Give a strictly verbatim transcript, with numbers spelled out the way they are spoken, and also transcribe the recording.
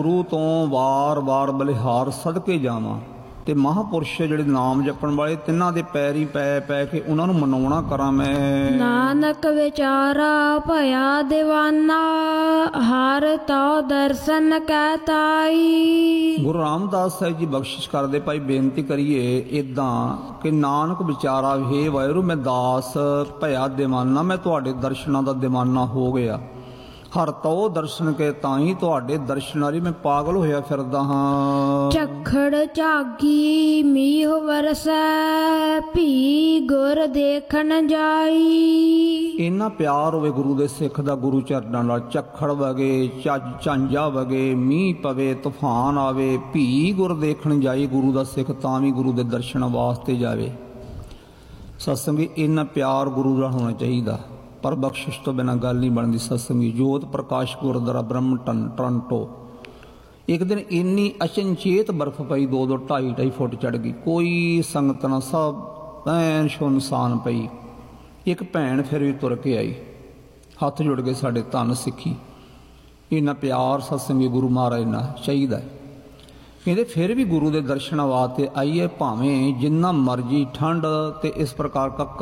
ਗੁਰੂ ਤੋਂ ਵਾਰ-ਵਾਰ ਬਲਿਹਾਰ ਸਦਕੇ ਜਾਵਾਂ ਤੇ ਮਹਾਂਪੁਰਸ਼ ਜਿਹੜੇ ਨਾਮ ਜਪਣ ਵਾਲੇ ਤਿੰਨਾਂ ਦੇ ਪੈਰੀ ਪੈ ਪੈ ਕੇ ਉਹਨਾਂ ਨੂੰ ਮਨਾਉਣਾ ਕਰਾਂ ਮੈਂ। ਨਾਨਕ ਵਿਚਾਰਾ ਭਇਆ ਦੀਵਾਨਾ, ਹਰ ਤਉ ਦਰਸ਼ਨ ਕੈ ਤਾਈ। ਗੁਰੂ ਰਾਮਦਾਸ ਸਾਹਿਬ ਜੀ ਬਖਸ਼ਿਸ਼ ਕਰਦੇ, ਭਾਈ ਬੇਨਤੀ ਕਰੀਏ ਇਦਾਂ ਕਿ ਨਾਨਕ ਵਿਚਾਰਾ ਹੇ ਵਾਹਿਗੁਰੂ ਮੈਂ ਦਾਸ ਭਇਆ ਦੀਵਾਨਾ, ਮੈਂ ਤੁਹਾਡੇ ਦਰਸ਼ਨਾਂ ਦਾ ਦੀਵਾਨਾ ਹੋ ਗਿਆ। ਹਰ ਤਉ ਦਰਸ਼ਨ ਕੇ ਤਾਈ, ਤੁਹਾਡੇ ਦਰਸ਼ਨਾਂ ਲਈ ਮੈਂ ਪਾਗਲ ਹੋਇਆ ਫਿਰਦਾ ਹਾਂ। ਝੱਖੜ ਝਾਗੀ ਮੀਹ ਵਰਸੈ, ਭੀ ਗੁਰ ਦੇਖਣ ਜਾਈ। ਇੰਨਾ ਪਿਆਰ ਹੋਵੇ ਗੁਰੂ ਦੇ ਸਿੱਖ ਦਾ ਗੁਰੂ ਚਰਨਾਂ ਨਾਲ। ਝੱਖੜ ਵਗੇ, ਝੱਜ ਝਾਂਜਾ ਵਗੇ, ਮੀਂਹ ਪਵੇ, ਤੂਫਾਨ ਆਵੇ, ਭੀ ਗੁਰ ਦੇਖਣ ਜਾਈ। ਗੁਰੂ ਦਾ ਸਿੱਖ ਤਾਂ ਵੀ ਗੁਰੂ ਦੇ ਦਰਸ਼ਨ ਵਾਸਤੇ ਜਾਵੇ। ਸਤਸੰਗੀ ਇੰਨਾ ਪਿਆਰ ਗੁਰੂ ਦਾ ਹੋਣਾ ਚਾਹੀਦਾ, ਪਰ ਬਖਸ਼ਿਸ਼ ਤੋਂ ਬਿਨਾਂ ਗੱਲ ਨਹੀਂ ਬਣਦੀ। ਸਤਸੰਗੀ ਜੋਤ ਪ੍ਰਕਾਸ਼ ਗੁਰਦੁਆਰਾ ਬ੍ਰਹਮ ਟਨ ਟੋਰਾਂਟੋ, ਇੱਕ ਦਿਨ ਇੰਨੀ ਅਚਨਚੇਤ ਬਰਫ਼ ਪਈ, ਦੋ ਦੋ ਢਾਈ ਢਾਈ ਫੁੱਟ ਚੜ੍ਹ ਗਈ, ਕੋਈ ਸੰਗਤ ਨਾ, ਸਭ ਐਨ ਸੁੰਨਸਾਨ ਪਈ। ਇੱਕ ਭੈਣ ਫਿਰ ਵੀ ਤੁਰ ਕੇ ਆਈ, ਹੱਥ ਜੁੜ ਗਏ ਸਾਡੇ ਧੰਨ ਸਿੱਖੀ। ਇੰਨਾ ਪਿਆਰ ਸਤਸੰਗੀ ਗੁਰੂ ਮਹਾਰਾਜ ਨਾਲ ਚਾਹੀਦਾ। ਕਹਿੰਦੇ ਫਿਰ ਵੀ ਗੁਰੂ ਦੇ ਦਰਸ਼ਨਾਂ ਵਾਸਤੇ ਆਈਏ, ਭਾਵੇਂ ਜਿੰਨਾ ਮਰਜੀ ਠੰਡ ਤੇ ਇਸ ਪ੍ਰਕਾਰ ਕਾ